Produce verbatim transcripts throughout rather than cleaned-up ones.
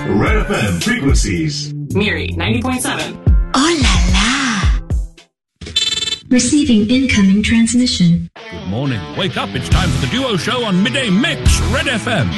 Red F M frequencies. Miri, ninety point seven. Oh la la. Receiving incoming transmission. Good morning. Wake up. It's time for the Duo Show on Midday Mix, Red F M.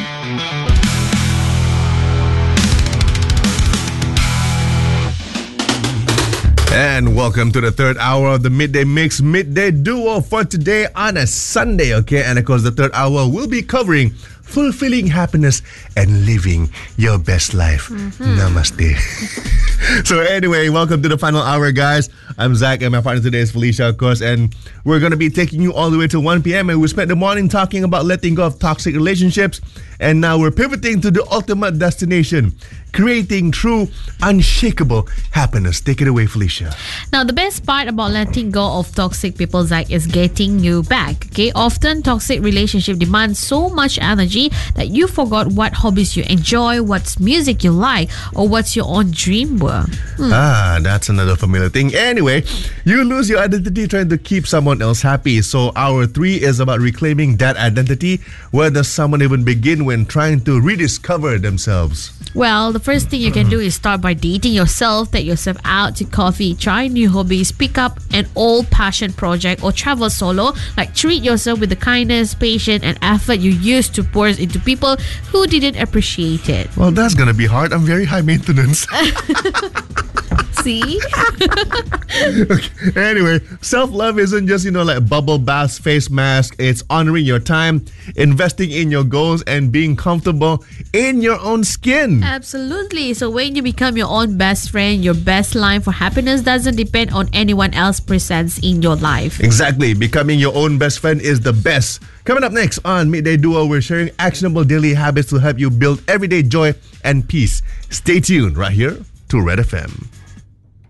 And welcome to the third hour of the Midday Mix, Midday Duo for today on a Sunday, okay? And of course, the third hour will be covering fulfilling happiness and living your best life. Mm-hmm. Namaste. So anyway, welcome to the final hour, guys. I'm Zach and my partner today is Felicia, of course, and we're going to be taking you all the way to one p.m. and we spent the morning talking about letting go of toxic relationships, and now we're pivoting to the ultimate destination, creating true, unshakable happiness. Take it away, Felicia. Now, the best part about letting go of toxic people, Zach, is getting you back. Okay, often toxic relationship demands so much energy that you forgot what hobbies you enjoy, what's music you like, or what's your own dream were. Hmm. Ah, that's another familiar thing. Anyway, you lose your identity trying to keep someone else happy. So hour three is about reclaiming that identity. Where does someone even begin when trying to rediscover themselves? Well, the first thing you can do is start by dating yourself, take yourself out to coffee, try new hobbies, pick up an old passion project, or travel solo. Like, treat yourself with the kindness, patience, and effort you used to pour into people who didn't appreciate it. Well, that's gonna be hard. I'm very high maintenance. See? Okay. Anyway, self-love isn't just, you know, like bubble bath, face mask. It's honoring your time, investing in your goals, and being comfortable in your own skin. Absolutely. So when you become your own best friend, your best line for happiness doesn't depend on anyone else's presence in your life. Exactly. Becoming your own best friend is the best. Coming up next on Midday Duo, we're sharing actionable daily habits to help you build everyday joy and peace. Stay tuned right here to Red F M.